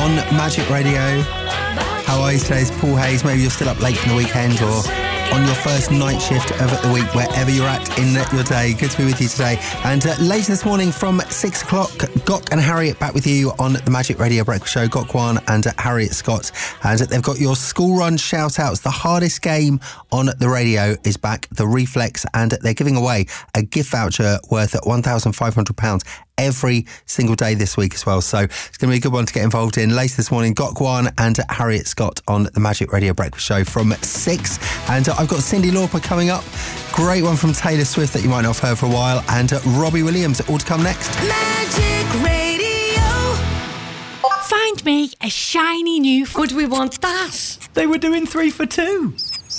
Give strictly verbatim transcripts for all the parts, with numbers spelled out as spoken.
on Magic Radio. How are you today? It's Paul Hayes. Maybe you're still up late in the weekend or on your first night shift of the week, wherever you're at in your day. Good to be with you today. And uh, later this morning from six o'clock, Gok and Harriet back with you on the Magic Radio Breakfast Show. Gok Wan and uh, Harriet Scott. And uh, they've got your school run shout-outs. The hardest game on the radio is back, the Reflex, and they're giving away a gift voucher worth one thousand five hundred pounds every single day this week as well. So it's going to be a good one to get involved in. Later this morning, Gok Wan and Harriet Scott on the Magic Radio Breakfast Show from six. And uh, I've got Cyndi Lauper coming up. Great one from Taylor Swift that you might not have heard for a while. And uh, Robbie Williams, all to come next. Magic Radio. Find me a shiny new... Would we want that? They were doing three for two.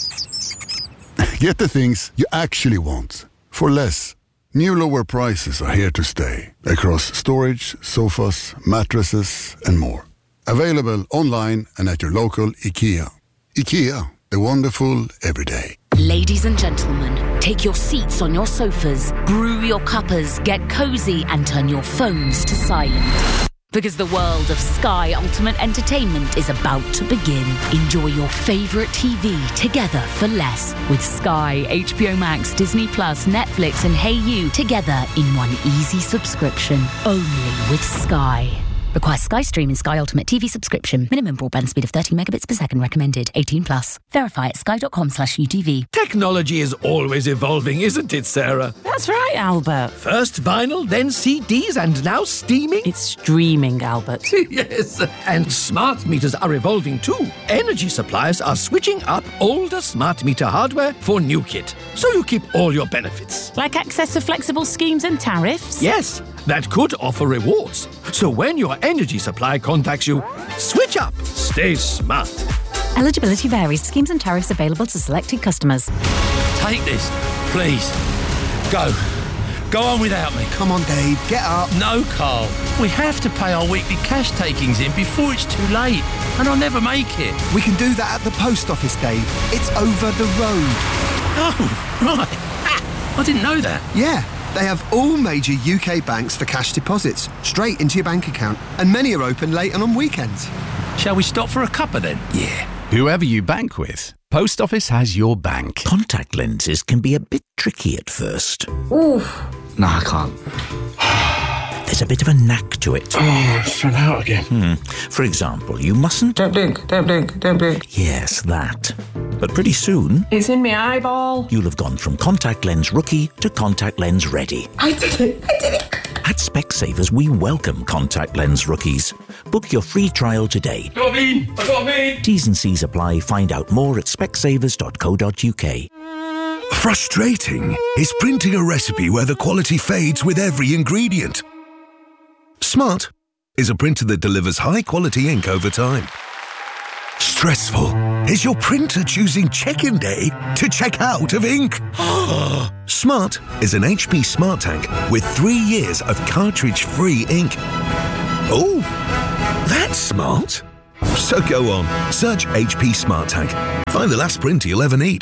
Get the things you actually want for less. New lower prices are here to stay across storage, sofas, mattresses and more. Available online and at your local IKEA. IKEA, the wonderful everyday. Ladies and gentlemen, take your seats on your sofas, brew your cuppers, get cosy and turn your phones to silent. Because the world of Sky Ultimate Entertainment is about to begin. Enjoy your favourite T V together for less with Sky, H B O Max, Disney Plus, Netflix and Hey You together in one easy subscription. Only with Sky. Requires Sky Stream and Sky Ultimate T V subscription. Minimum broadband speed of thirty megabits per second recommended. eighteen plus. Verify at sky.com slash UTV. Technology is always evolving, isn't it, Sarah? That's right, Albert. First vinyl, then C Ds, and now streaming? It's streaming, Albert. Yes, and smart meters are evolving too. Energy suppliers are switching up older smart meter hardware for new kit, so you keep all your benefits. Like access to flexible schemes and tariffs? Yes, that could offer rewards. So when your energy supply contacts you, switch up. Stay smart. Eligibility varies. Schemes and tariffs available to selected customers. Take this, please. Go. Go on without me. Come on, Dave. Get up. No, Carl. We have to pay our weekly cash takings in before it's too late. And I'll never make it. We can do that at the post office, Dave. It's over the road. Oh, right. Ah, I didn't know that. Yeah. They have all major U K banks for cash deposits, straight into your bank account, and many are open late and on weekends. Shall we stop for a cuppa then? Yeah. Whoever you bank with, Post Office has your bank. Contact lenses can be a bit tricky at first. Oof. No, I can't. There's a bit of a knack to it. Oh, it's run out again. Hmm. For example, you mustn't... Don't blink, don't blink, don't blink. Yes, that. But pretty soon... It's in my eyeball. You'll have gone from contact lens rookie to contact lens ready. I did it, I did it. At Specsavers, we welcome contact lens rookies. Book your free trial today. Got me, I got me. T's and C's apply. Find out more at specsavers dot co dot uk. Frustrating is printing a recipe where the quality fades with every ingredient. Smart is a printer that delivers high-quality ink over time. Stressful is your printer choosing check-in day to check out of ink. Smart is an H P Smart Tank with three years of cartridge-free ink. Oh, that's smart. So go on, search H P Smart Tank. Find the last printer you'll ever need.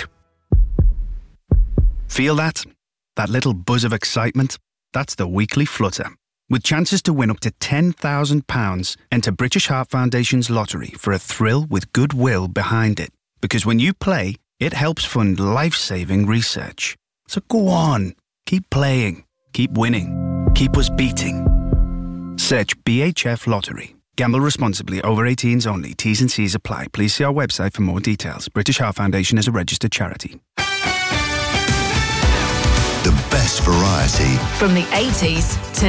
Feel that? That little buzz of excitement? That's the weekly flutter. With chances to win up to ten thousand pounds, enter British Heart Foundation's lottery for a thrill with goodwill behind it. Because when you play, it helps fund life-saving research. So go on, keep playing, keep winning, keep us beating. Search B H F Lottery. Gamble responsibly. Over eighteens only. T's and C's apply. Please see our website for more details. British Heart Foundation is a registered charity. The best variety. From the eighties to